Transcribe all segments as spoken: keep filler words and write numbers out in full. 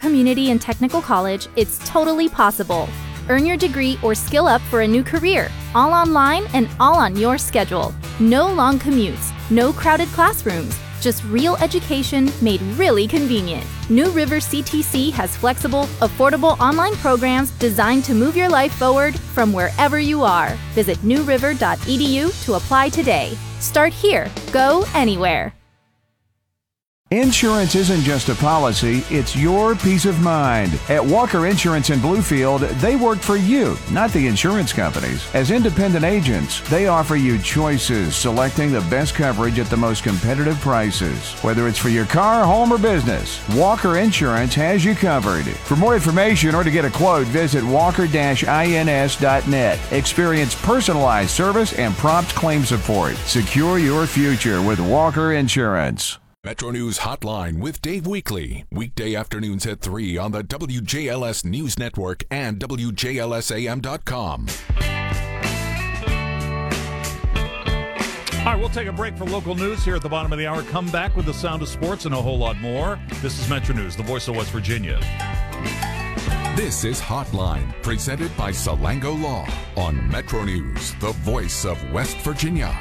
community and technical college, it's totally possible. Earn your degree or skill up for a new career, all online and all on your schedule. No long commutes, no crowded classrooms, just real education made really convenient. New River C T C has flexible, affordable online programs designed to move your life forward from wherever you are. Visit new river dot e d u to apply today. Start here. Go anywhere. Insurance isn't just a policy, it's your peace of mind. At Walker Insurance in Bluefield, they work for you, not the insurance companies. As independent agents, they offer you choices, selecting the best coverage at the most competitive prices. Whether it's for your car, home, or business, Walker Insurance has you covered. For more information or to get a quote, visit walker dash ins dot net. Experience personalized service and prompt claim support. Secure your future with Walker Insurance. Metro News Hotline with Dave Weekley. Weekday afternoons at three on the W J L S News Network and W J L S A M dot com. All right, we'll take a break for local news here at the bottom of the hour. Come back with the sound of sports and a whole lot more. This is Metro News, the voice of West Virginia. This is Hotline, presented by Salango Law on Metro News, the voice of West Virginia.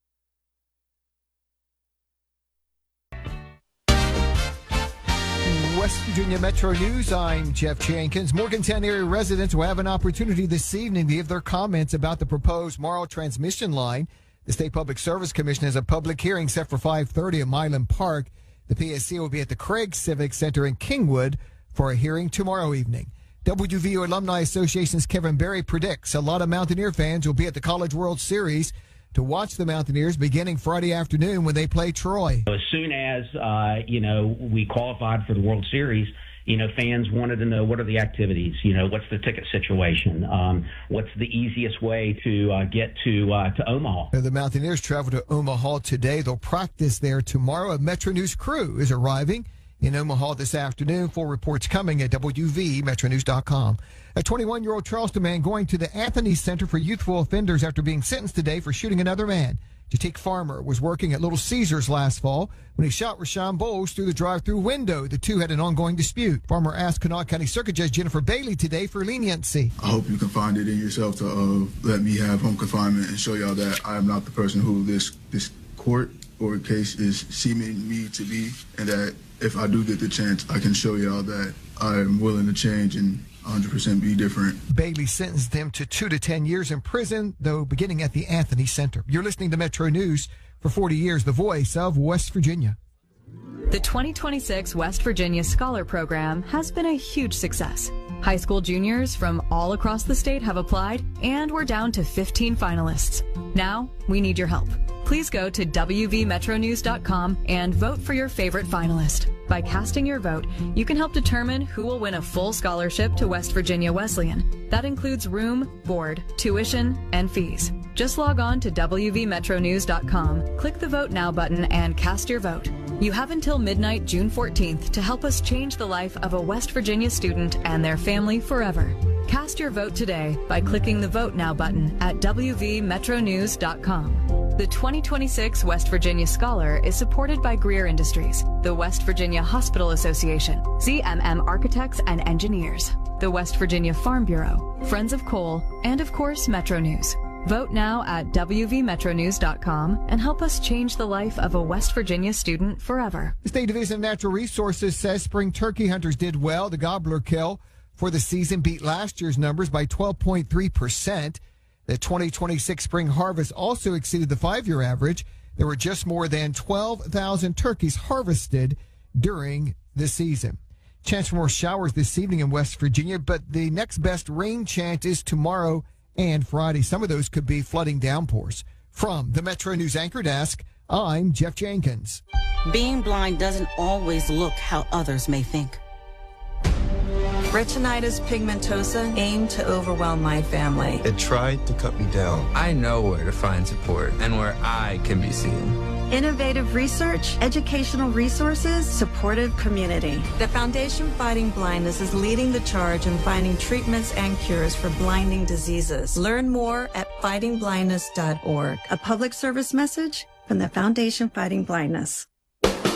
West Virginia Metro News, I'm Jeff Jenkins. Morgantown area residents will have an opportunity this evening to give their comments about the proposed Morrow transmission line. The State Public Service Commission has a public hearing set for five thirty at Milan Park. The P S C will be at the Craig Civic Center in Kingwood for a hearing tomorrow evening. W V U Alumni Association's Kevin Berry predicts a lot of Mountaineer fans will be at the College World Series to watch the Mountaineers beginning Friday afternoon when they play Troy. As soon as, uh, you know, we qualified for the World Series, you know, fans wanted to know what are the activities, you know, what's the ticket situation, um, what's the easiest way to uh, get to uh, to Omaha. The Mountaineers travel to Omaha today. They'll practice there tomorrow. A Metro News crew is arriving in Omaha this afternoon. Full reports coming at W V metro news dot com. A twenty-one-year-old Charleston man going to the Anthony Center for Youthful Offenders after being sentenced today for shooting another man. Jatik Farmer was working at Little Caesars last fall when he shot Rashawn Bowles through the drive-through window. The two had an ongoing dispute. Farmer asked Kanawha County Circuit Judge Jennifer Bailey today for leniency. I hope you can find it in yourself to uh, let me have home confinement and show y'all that I am not the person who this this court or case is seeming me to be, and that if I do get the chance, I can show y'all that I am willing to change and one hundred percent be different. Bailey sentenced him to two to ten years in prison, though beginning at the Anthony Center. You're listening to Metro News. For forty years, the voice of West Virginia. The twenty twenty-six West Virginia Scholar Program has been a huge success. High school juniors from all across the state have applied, and we're down to fifteen finalists. Now, we need your help. Please go to w v metro news dot com and vote for your favorite finalist. By casting your vote, you can help determine who will win a full scholarship to West Virginia Wesleyan. That includes room, board, tuition, and fees. Just log on to w v metro news dot com, click the Vote Now button, and cast your vote. You have until midnight June fourteenth to help us change the life of a West Virginia student and their family forever. Cast your vote today by clicking the Vote Now button at w v metro news dot com. The twenty twenty-six West Virginia Scholar is supported by Greer Industries, the West Virginia Hospital Association, Z M M Architects and Engineers, the West Virginia Farm Bureau, Friends of Coal, and of course Metro News. Vote now at w v metro news dot com and help us change the life of a West Virginia student forever. The State Division of Natural Resources says spring turkey hunters did well. The gobbler kill for the season beat last year's numbers by twelve point three percent. The twenty twenty-six spring harvest also exceeded the five-year average. There were just more than twelve thousand turkeys harvested during the season. Chance for more showers this evening in West Virginia, but the next best rain chance is tomorrow and Friday. Some of those could be flooding downpours. From the Metro News Anchor Desk, I'm Jeff Jenkins. Being blind doesn't always look how others may think. Retinitis pigmentosa aimed to overwhelm my family. It tried to cut me down. I know where to find support and where I can be seen. Innovative research, educational resources, supportive community. The Foundation Fighting Blindness is leading the charge in finding treatments and cures for blinding diseases. Learn more at fighting blindness dot org. A public service message from the Foundation Fighting Blindness.